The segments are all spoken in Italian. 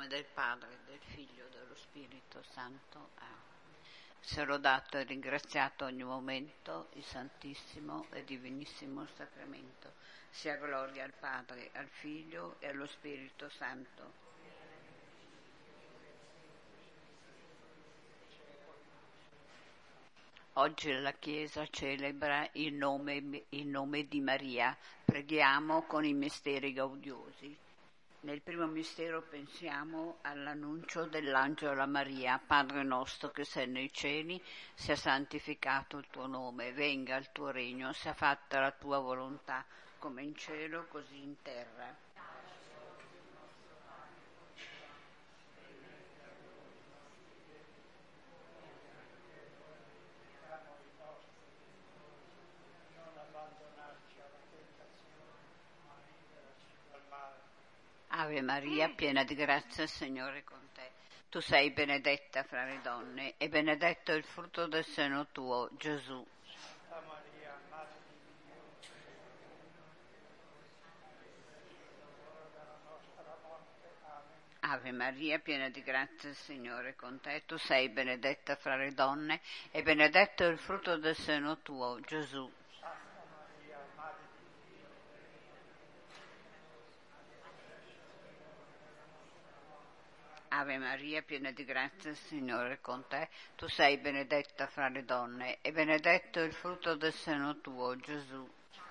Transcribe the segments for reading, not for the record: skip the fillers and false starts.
nome del Padre, del Figlio e dello Spirito Santo. Amen. Sia lodato e ringraziato ogni momento il Santissimo e Divinissimo Sacramento. Sia gloria al Padre, al Figlio e allo Spirito Santo. Oggi la Chiesa celebra il nome di Maria. Preghiamo con i misteri gaudiosi. Nel primo mistero pensiamo all'annuncio dell'angelo a Maria. Padre nostro che sei nei cieli, sia santificato il tuo nome, venga il tuo regno, sia fatta la tua volontà, come in cielo così in terra. Ave Maria, piena di grazia, il Signore è con te. Tu sei benedetta fra le donne e benedetto è il frutto del seno tuo, Gesù. Santa Maria, Madre di Dio, della nostra morte. Amen. Ave Maria, piena di grazia, il Signore è con te. Tu sei benedetta fra le donne e benedetto è il frutto del seno tuo, Gesù. Santa Maria, Madre di Dio, Ave Maria, piena di grazia, il Signore è con te. Tu sei benedetta fra le donne e benedetto è il frutto del seno tuo, Gesù.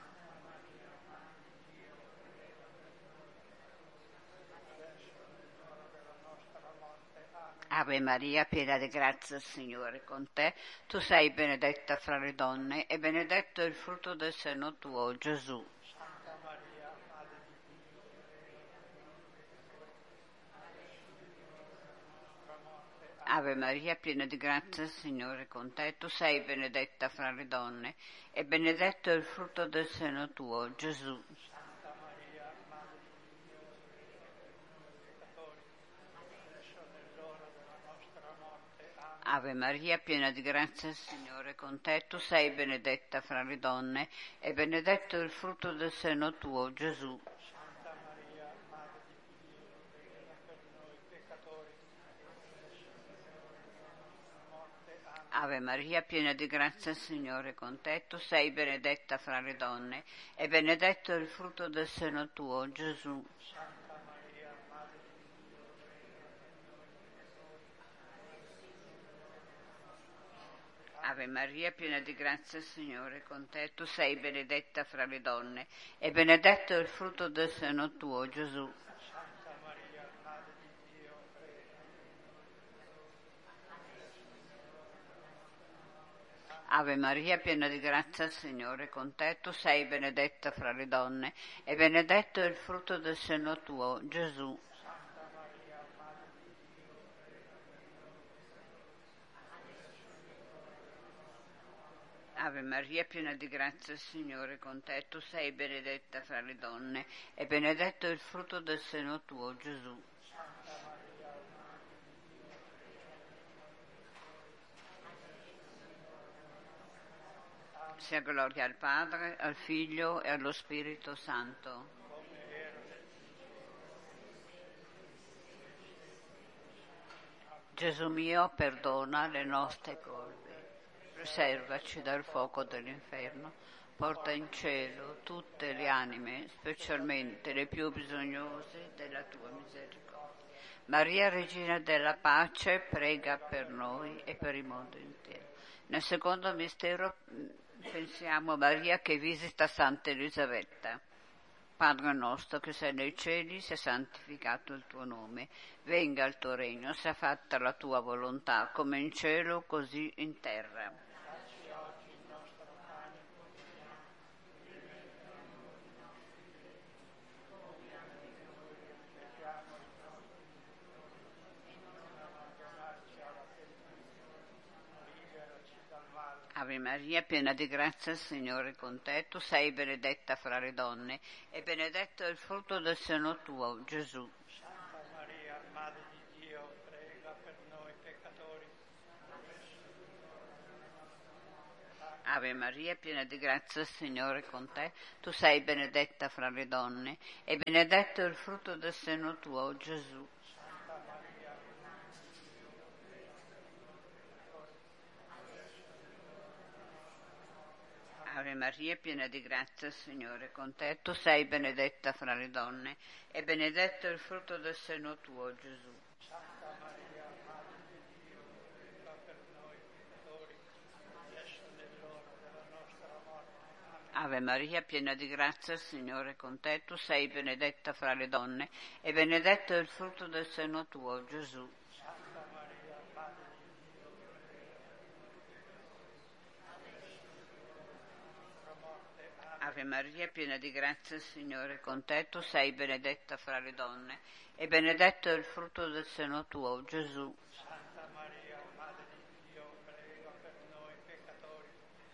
Ave Maria, piena di grazia, il Signore è con te. Tu sei benedetta fra le donne e benedetto è il frutto del seno tuo, Gesù. Santa Maria, Madre di Dio, Ave Maria, piena di grazia, il Signore è con te. Tu sei benedetta fra le donne e benedetto è il frutto del seno tuo, Gesù. Santa Maria, Madre di Dio, peccatori, adesso è nell'ora della nostra morte. Amen. Ave Maria, piena di grazia, il Signore è con te. Tu sei benedetta fra le donne e benedetto è il frutto del seno tuo, Gesù. Santa Maria, Madre di Dio, prega per noi peccatori, adesso è nell'ora della nostra morte. Amen. Ave Maria, piena di grazia, il Signore è con te. Tu sei benedetta fra le donne e benedetto è il frutto del seno tuo, Gesù. Santa Maria, Madre di Dio, prega per noi peccatori, Ave Maria, piena di grazia, il Signore è con te. Tu sei benedetta fra le donne e benedetto è il frutto del seno tuo, Gesù. Santa Maria, Madre di Dio, prega. Ave Maria, piena di grazia, il Signore è con te. Tu sei benedetta fra le donne e benedetto è il frutto del seno tuo, Gesù. Santa Maria, Madre di Dio, prega per noi peccatori. Ave Maria, piena di grazia, il Signore è con te. Tu sei benedetta fra le donne e benedetto è il frutto del seno tuo, Gesù. Santa Maria, Madre di Dio, Sia gloria al Padre, al Figlio e allo Spirito Santo. come era nel Gesù mio, perdona le nostre colpe, preservaci dal fuoco dell'inferno, porta in cielo tutte le anime, specialmente le più bisognose della tua misericordia. Maria, Regina della Pace, prega per noi e per il mondo intero. Nel secondo mistero pensiamo a Maria che visita Santa Elisabetta. Padre nostro che sei nei cieli, sia santificato il tuo nome, venga il tuo regno, sia fatta la tua volontà, come in cielo così in terra. Dacci oggi il nostro pane quotidiano, perdoniamo i nostri debiti, non abbandonarci alla tentazione, liberaci dal male. Ave Maria, piena di grazia, il Signore è con te. Tu sei benedetta fra le donne e benedetto è il frutto del seno tuo, Gesù. Santa Maria, Madre di Dio, prega per noi peccatori, adesso è l'ora della nostra morte. Amen. Ave Maria, piena di grazia, il Signore è con te. Tu sei benedetta fra le donne e benedetto è il frutto del seno tuo, Gesù. Santa Ave Maria, piena di grazia, il Signore è con te. Tu sei benedetta fra le donne e benedetto è il frutto del seno tuo, Gesù. Santa Maria, Madre di Dio, prega per noi peccatori, adesso è l'ora della nostra morte. Amen. Ave Maria, piena di grazia, il Signore è con te. Tu sei benedetta fra le donne e benedetto è il frutto del seno tuo, Gesù. Santa Maria, Madre di Dio, prega per morte. Amen. Ave Maria, piena di grazia, il Signore è con te. Tu sei benedetta fra le donne e benedetto è il frutto del seno tuo, Gesù. Santa Maria, Madre di Dio, prega per noi peccatori.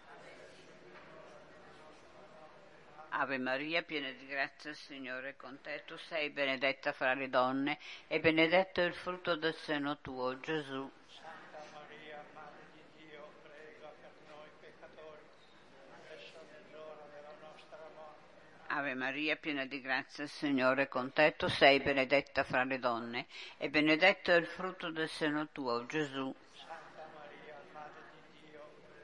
Ave Maria, piena di grazia, il Signore è con te. Tu sei benedetta fra le donne e benedetto è il frutto del seno tuo, Gesù. Santa Maria, Madre di Dio, prega per noi peccatori, adesso è l'ora della nostra morte. Ave Maria, piena di grazia, il Signore è con te. Tu sei benedetta fra le donne e benedetto è il frutto del seno tuo, Gesù. Santa Maria, Madre di Dio,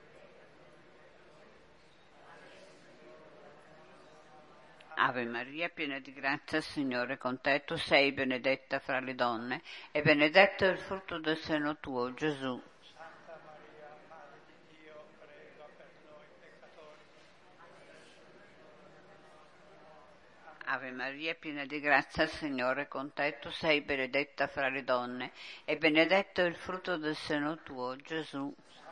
Ave Maria, piena di grazia, il Signore è con te. Tu sei benedetta fra le donne e benedetto è il frutto del seno tuo, Gesù. Santa Maria, Madre di Dio, prega per noi peccatori. Ave Maria, piena di grazia, il Signore è con te. Tu sei benedetta fra le donne e benedetto è il frutto del seno tuo, Gesù.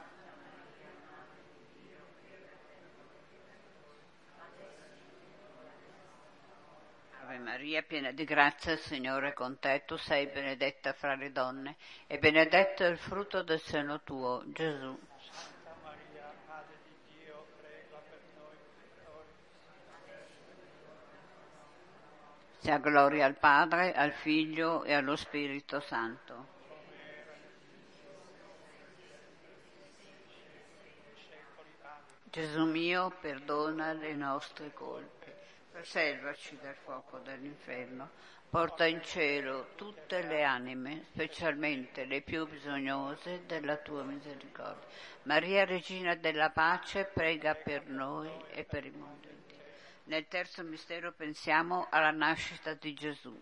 Ave Maria, piena di grazia, il Signore è con te. Tu sei benedetta fra le donne e benedetto è il frutto del seno tuo, Gesù. Santa Maria, Madre di Dio, prega per noi peccatori. Sia gloria al Padre, al Figlio e allo Spirito Santo. Secoli. Amen. Gesù mio, perdona le nostre colpe, preservaci dal fuoco dell'inferno, porta in cielo tutte le anime, specialmente le più bisognose della tua misericordia. Maria, Regina della Pace, prega per noi e per il mondo intero. Nel terzo mistero pensiamo alla nascita di Gesù.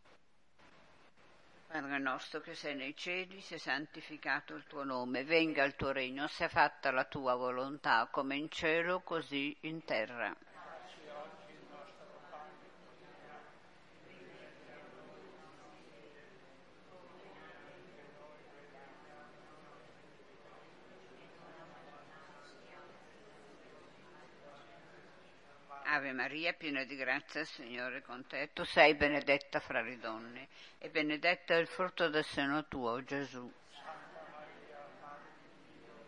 Padre nostro che sei nei cieli, sia santificato il tuo nome, venga il tuo regno, sia fatta la tua volontà, come in cielo, così in terra. Dacci oggi il nostro pane quotidiano. Ave Maria, piena di grazia, il Signore è con te. Tu sei benedetta fra le donne e benedetto è il frutto del seno tuo, Gesù. Santa Maria, Madre di Dio,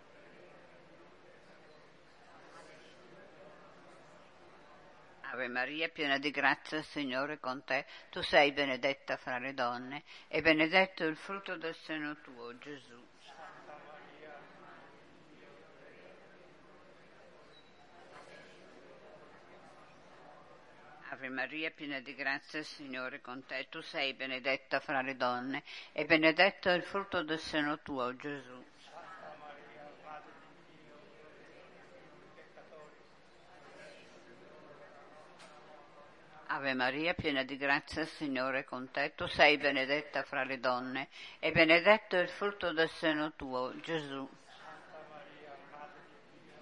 Ave Maria, piena di grazia, il Signore è con te. Tu sei benedetta fra le donne e benedetto è il frutto del seno tuo, Gesù. Santa Maria, Ave Maria, piena di grazia, il Signore è con te. Tu sei benedetta fra le donne e benedetto è il frutto del seno tuo, Gesù. Santa Maria, Madre di Dio, prega per noi peccatori. Ave Maria, piena di grazia, il Signore è con te. Tu sei benedetta fra le donne e benedetto è il frutto del seno tuo, Gesù. Santa Maria, Madre di Dio,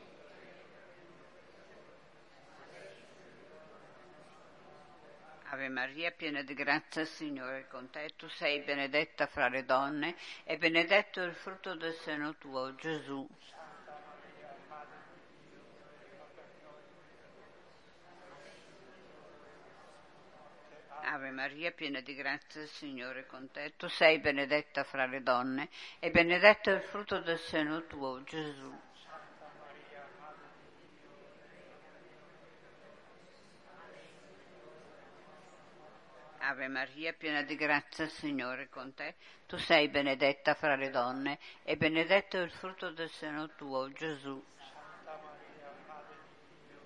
Ave Maria, piena di grazia, il Signore è con te. Tu sei benedetta fra le donne e benedetto è il frutto del seno tuo, Gesù. Santa Maria, Madre di Dio, prega per noi peccatori. Ave Maria, piena di grazia, il Signore è con te. Tu sei benedetta fra le donne e benedetto è il frutto del seno tuo, Gesù. Santa Maria, Madre di Dio, Ave Maria, piena di grazia, il Signore è con te. Tu sei benedetta fra le donne e benedetto è il frutto del seno tuo, Gesù. Santa Maria, Madre di Dio,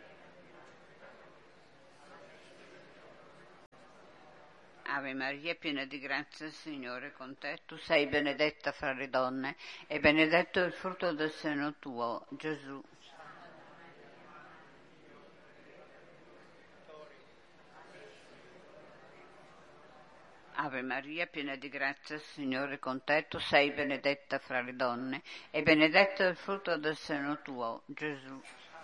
Ave Maria, piena di grazia, il Signore è con te. Tu sei benedetta fra le donne e benedetto è il frutto del seno tuo, Gesù. Santa Maria, Madre Ave Maria, piena di grazia, il Signore è con te, tu sei benedetta fra le donne, e benedetto è il frutto del seno tuo, Gesù.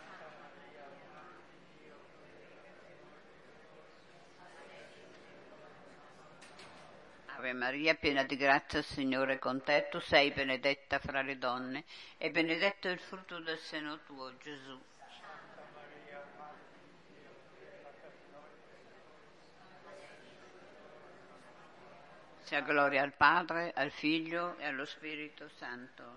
Ave Maria, piena di grazia, il Signore è con te, tu sei benedetta fra le donne, e benedetto è il frutto del seno tuo, Gesù. Sia gloria al Padre, al Figlio e allo Spirito Santo.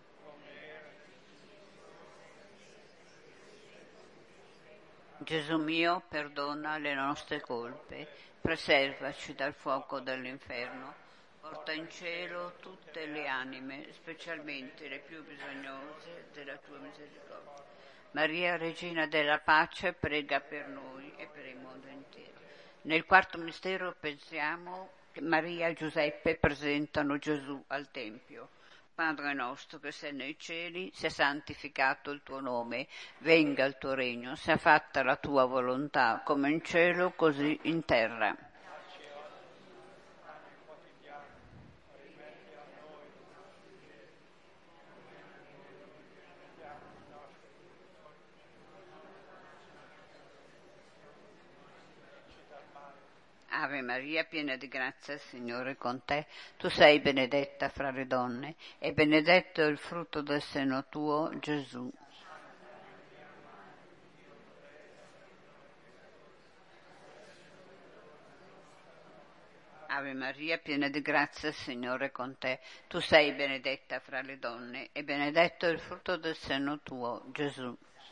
Gesù mio, perdona le nostre colpe, preservaci dal fuoco dell'inferno, porta in cielo tutte le anime, specialmente le più bisognose della tua misericordia. Maria, Regina della Pace, prega per noi e per il mondo intero. Nel quarto mistero pensiamo che Maria e Giuseppe presentano Gesù al Tempio. Padre nostro che sei nei cieli, sia santificato il tuo nome, venga il tuo regno, sia fatta la tua volontà, come in cielo così in terra. Ave Maria, piena di grazia, il Signore è con te. Tu sei benedetta fra le donne, e benedetto è il frutto del seno tuo, Gesù. Ave Maria, piena di grazia, il Signore è con te. Tu sei benedetta fra le donne, e benedetto è il frutto del seno tuo, Gesù.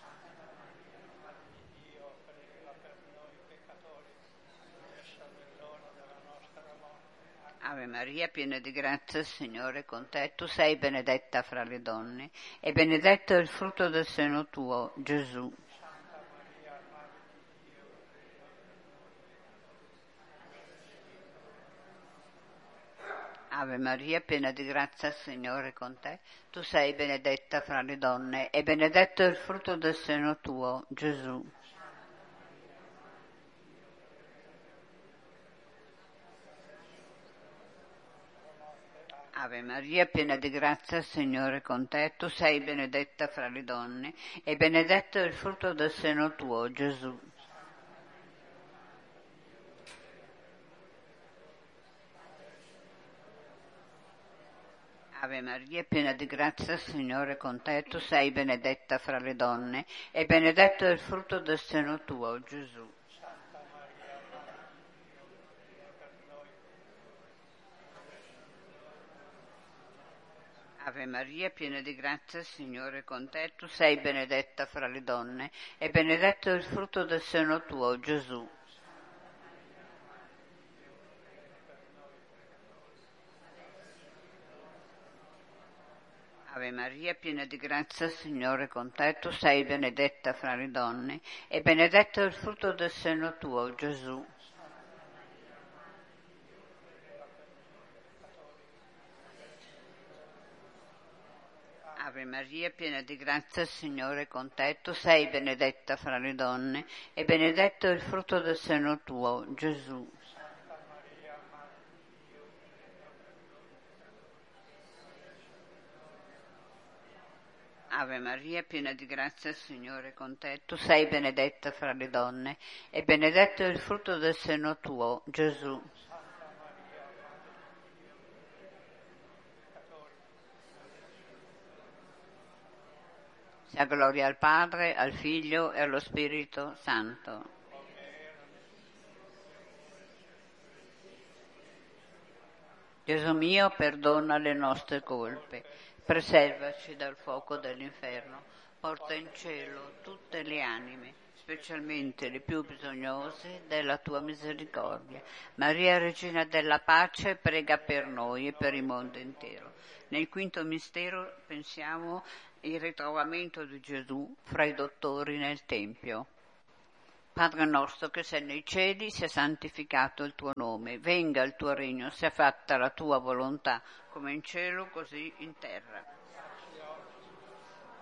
Ave Maria, piena di grazia, il Signore è con te. Tu sei benedetta fra le donne, e benedetto è il frutto del seno tuo, Gesù. Ave Maria, piena di grazia, il Signore è con te. Tu sei benedetta fra le donne, e benedetto è il frutto del seno tuo, Gesù. Ave Maria, piena di grazia, il Signore è con te. Tu sei benedetta fra le donne, e benedetto è il frutto del seno tuo, Gesù. Ave Maria, piena di grazia, il Signore è con te. Tu sei benedetta fra le donne, e benedetto è il frutto del seno tuo, Gesù. Ave Maria, piena di grazia, il Signore è con te. Tu sei benedetta fra le donne, e benedetto è il frutto del seno tuo, Gesù. Ave Maria, piena di grazia, il Signore è con te. Tu sei benedetta fra le donne, e benedetto è il frutto del seno tuo, Gesù. Ave Maria, piena di grazia, il Signore è con te. Tu sei benedetta fra le donne, e benedetto è il frutto del seno tuo, Gesù. Ave Maria, piena di grazia, il Signore è con te. Tu sei benedetta fra le donne, e benedetto è il frutto del seno tuo, Gesù. Sia gloria al Padre, al Figlio e allo Spirito Santo. Gesù mio, perdona le nostre colpe, preservaci dal fuoco dell'inferno, porta in cielo tutte le anime, specialmente le più bisognose della tua misericordia. Maria, Regina della Pace, prega per noi e per il mondo intero. Nel quinto mistero pensiamo il ritrovamento di Gesù fra i dottori nel Tempio. Padre nostro che sei nei cieli, sia santificato il tuo nome, venga il tuo regno, sia fatta la tua volontà, come in cielo così in terra.